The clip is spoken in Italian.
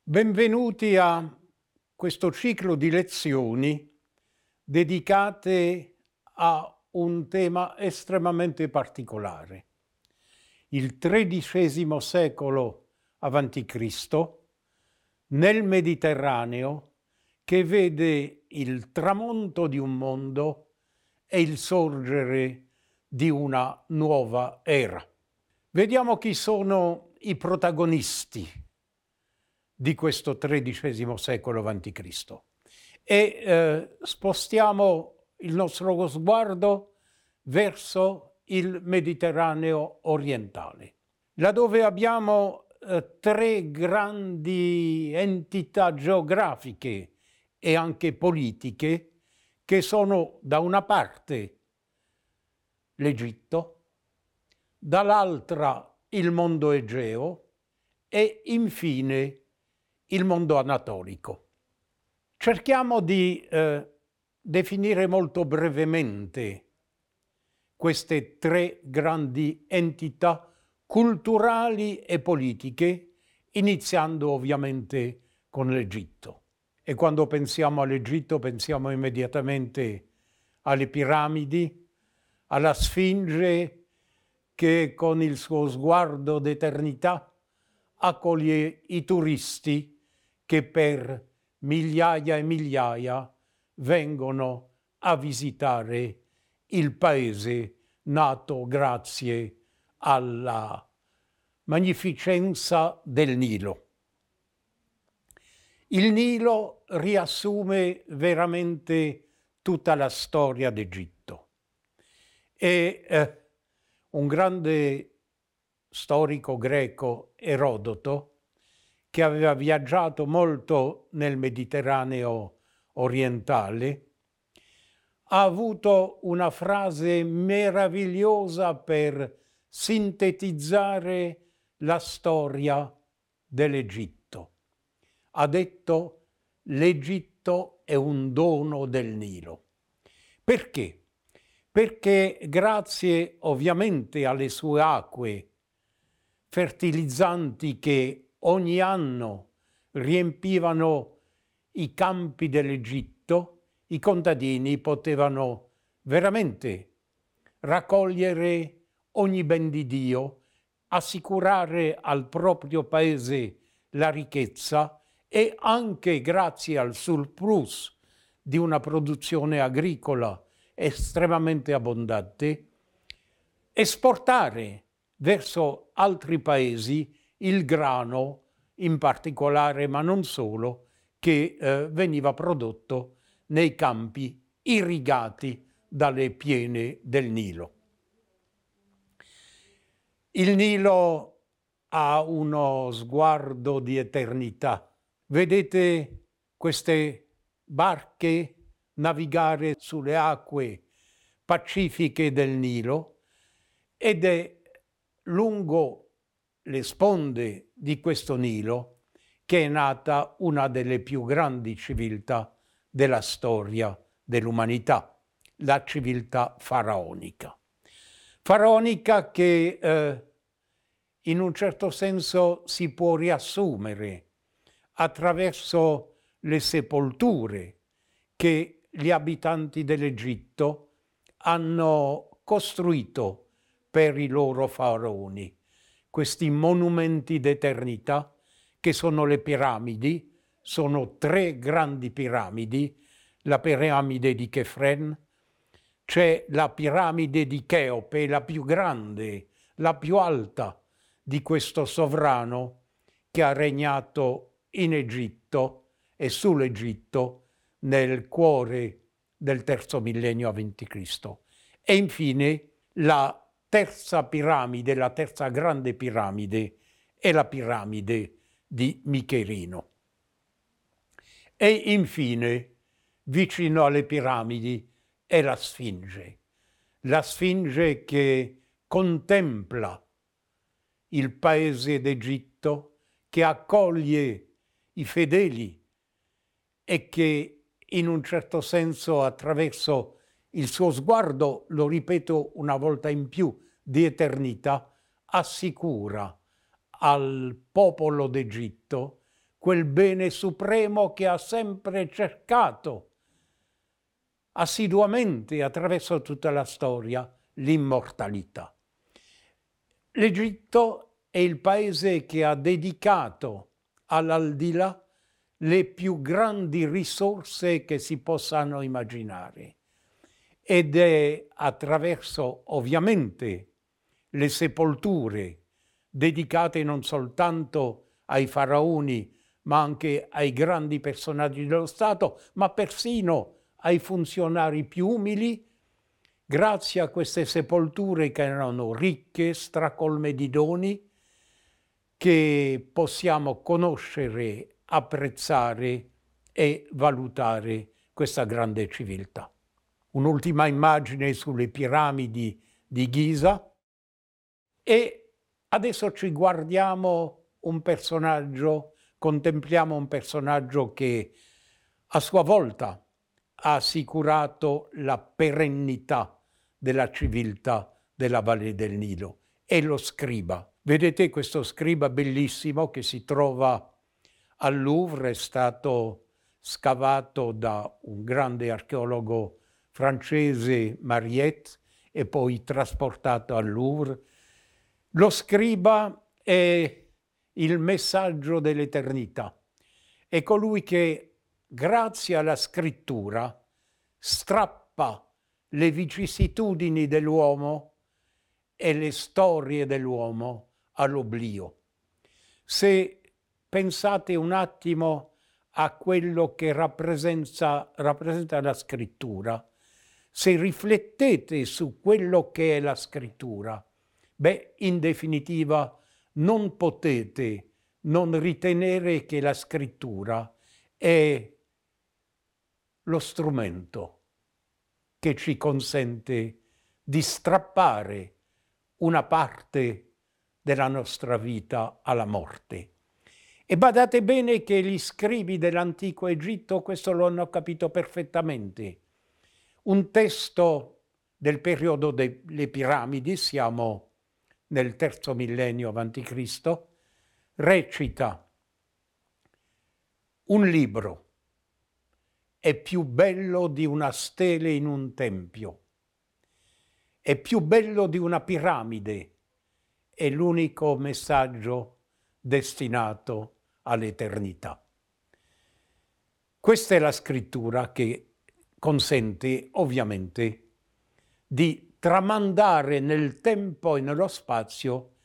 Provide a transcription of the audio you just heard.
Benvenuti a questo ciclo di lezioni dedicate a un tema estremamente particolare. Il XIII secolo a.C. nel Mediterraneo, che vede il tramonto di un mondo e il sorgere di una nuova era. Vediamo chi sono i protagonisti di questo XIII secolo a.C. e spostiamo il nostro sguardo verso il Mediterraneo orientale, laddove abbiamo tre grandi entità geografiche e anche politiche che sono da una parte l'Egitto, dall'altra il mondo Egeo e infine il mondo anatolico. Cerchiamo di definire molto brevemente queste tre grandi entità culturali e politiche, iniziando ovviamente con l'Egitto. E quando pensiamo all'Egitto pensiamo immediatamente alle piramidi, alla Sfinge che con il suo sguardo d'eternità accoglie i turisti che per migliaia e migliaia vengono a visitare il paese nato grazie alla magnificenza del Nilo. Il Nilo riassume veramente tutta la storia d'Egitto. E un grande storico greco, Erodoto, che aveva viaggiato molto nel Mediterraneo orientale, ha avuto una frase meravigliosa per sintetizzare la storia dell'Egitto. Ha detto: l'Egitto è un dono del Nilo. Perché? Perché grazie ovviamente alle sue acque fertilizzanti che ogni anno riempivano i campi dell'Egitto, i contadini potevano veramente raccogliere ogni ben di Dio, assicurare al proprio paese la ricchezza e anche grazie al surplus di una produzione agricola estremamente abbondante, esportare verso altri paesi il grano in particolare, ma non solo, che veniva prodotto nei campi irrigati dalle piene del Nilo. Il Nilo ha uno sguardo di eternità. Vedete queste barche navigare sulle acque pacifiche del Nilo ed è lungo le sponde di questo Nilo che è nata una delle più grandi civiltà della storia dell'umanità, la civiltà faraonica. Faraonica che in un certo senso si può riassumere attraverso le sepolture che gli abitanti dell'Egitto hanno costruito per i loro faraoni, questi monumenti d'eternità che sono le piramidi. Sono tre grandi piramidi: la piramide di Chefren, c'è la piramide di Cheope, la più grande, la più alta di questo sovrano che ha regnato in Egitto e sull'Egitto nel cuore del terzo millennio a.C. E infine la terza piramide, la terza grande piramide, è la piramide di Micherino. E infine, vicino alle piramidi, è la Sfinge che contempla il paese d'Egitto, che accoglie i fedeli e che in un certo senso attraverso il suo sguardo, lo ripeto una volta in più, di eternità, assicura al popolo d'Egitto quel bene supremo che ha sempre cercato assiduamente attraverso tutta la storia, l'immortalità. L'Egitto è il paese che ha dedicato all'aldilà le più grandi risorse che si possano immaginare, ed è attraverso ovviamente le sepolture dedicate non soltanto ai faraoni ma anche ai grandi personaggi dello Stato, ma persino ai funzionari più umili, grazie a queste sepolture che erano ricche, stracolme di doni, che possiamo conoscere, apprezzare e valutare questa grande civiltà. Un'ultima immagine sulle piramidi di Giza, e adesso ci guardiamo un personaggio, contempliamo un personaggio che a sua volta ha assicurato la perennità della civiltà della Valle del Nilo, è lo scriba. Vedete questo scriba bellissimo che si trova al Louvre, è stato scavato da un grande archeologo francese, Mariette, e poi trasportato al Louvre. Lo scriba è il messaggio dell'eternità, è colui che grazie alla scrittura strappa le vicissitudini dell'uomo e le storie dell'uomo all'oblio. Se pensate un attimo a quello che rappresenta la scrittura, se riflettete su quello che è la scrittura, in definitiva non potete non ritenere che la scrittura è lo strumento che ci consente di strappare una parte della nostra vita alla morte. E badate bene che gli scribi dell'antico Egitto questo lo hanno capito perfettamente. Un testo del periodo delle piramidi, siamo nel terzo millennio a.C., recita: un libro è più bello di una stele in un tempio, è più bello di una piramide, è l'unico messaggio destinato all'eternità. Questa è la scrittura che consente ovviamente di tramandare nel tempo e nello spazio